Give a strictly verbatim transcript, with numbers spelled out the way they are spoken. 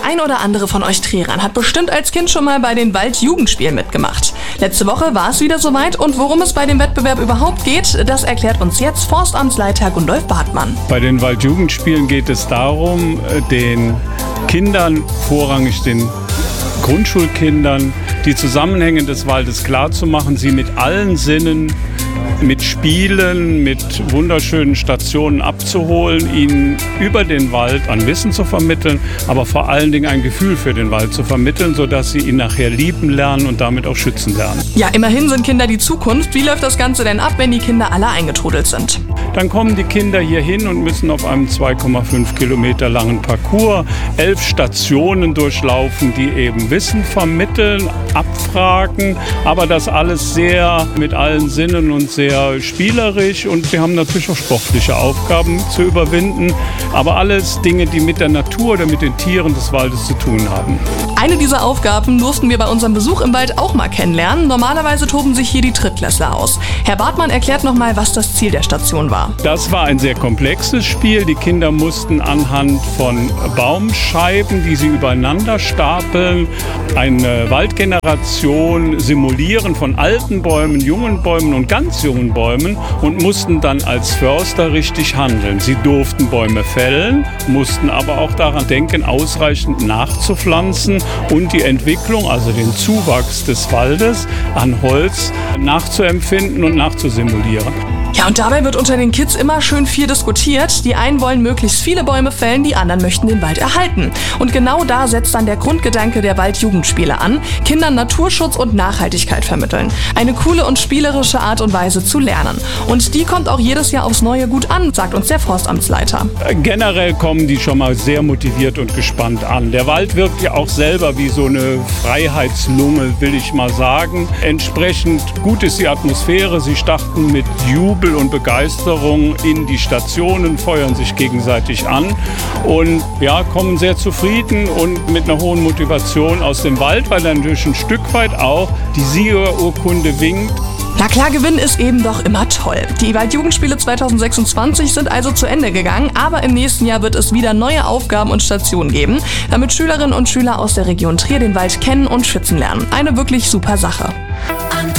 ein oder andere von euch Trierern hat bestimmt als Kind schon mal bei den Waldjugendspielen mitgemacht. Letzte Woche war es wieder soweit und worum es bei dem Wettbewerb überhaupt geht, das erklärt uns jetzt Forstamtsleiter Gundolf Bartmann. Bei den Waldjugendspielen geht es darum, den Kindern, vorrangig den Grundschulkindern, die Zusammenhänge des Waldes klarzumachen, sie mit allen Sinnen, mit Spielen, mit wunderschönen Stationen abzuholen, ihnen über den Wald an Wissen zu vermitteln, aber vor allen Dingen ein Gefühl für den Wald zu vermitteln, sodass sie ihn nachher lieben lernen und damit auch schützen lernen. Ja, immerhin sind Kinder die Zukunft. Wie läuft das Ganze denn ab, wenn die Kinder alle eingetrudelt sind? Dann kommen die Kinder hier hin und müssen auf einem zwei Komma fünf Kilometer langen Parcours elf Stationen durchlaufen, die eben Wissen vermitteln, abfragen, aber das alles sehr mit allen Sinnen und sehr spielerisch, und sie haben natürlich auch sportliche Aufgaben zu überwinden, aber alles Dinge, die mit der Natur oder mit den Tieren des Waldes zu tun haben. Eine dieser Aufgaben durften wir bei unserem Besuch im Wald auch mal kennenlernen. Normalerweise toben sich hier die Drittklässler aus. Herr Bartmann erklärt nochmal, was das Ziel der Station war. Das war ein sehr komplexes Spiel. Die Kinder mussten anhand von Baumscheiben, die sie übereinander stapeln, eine Waldgeneration simulieren von alten Bäumen, jungen Bäumen und ganz jungen Bäumen und mussten dann als Förster richtig handeln. Sie durften Bäume fällen, mussten aber auch daran denken, ausreichend nachzupflanzen und die Entwicklung, also den Zuwachs des Waldes an Holz nachzuempfinden und nachzusimulieren. Ja, und dabei wird unter den Kids immer schön viel diskutiert. Die einen wollen möglichst viele Bäume fällen, die anderen möchten den Wald erhalten. Und genau da setzt dann der Grundgedanke der Waldjugendspiele an: Kindern Naturschutz und Nachhaltigkeit vermitteln. Eine coole und spielerische Art und Weise zu lernen. Und die kommt auch jedes Jahr aufs Neue gut an, sagt uns der Forstamtsleiter. Generell kommen die schon mal sehr motiviert und gespannt an. Der Wald wirkt ja auch selber wie so eine Freiheitslunge, will ich mal sagen. Entsprechend gut ist die Atmosphäre. Sie starten mit Jubel und Begeisterung in die Stationen, feuern sich gegenseitig an und ja, kommen sehr zufrieden und mit einer hohen Motivation aus dem Wald, weil dann natürlich ein Stück weit auch die Siegerurkunde winkt. Na klar, Gewinn ist eben doch immer toll. Die Waldjugendspiele zwanzig sechsundzwanzig sind also zu Ende gegangen, aber im nächsten Jahr wird es wieder neue Aufgaben und Stationen geben, damit Schülerinnen und Schüler aus der Region Trier den Wald kennen und schützen lernen. Eine wirklich super Sache.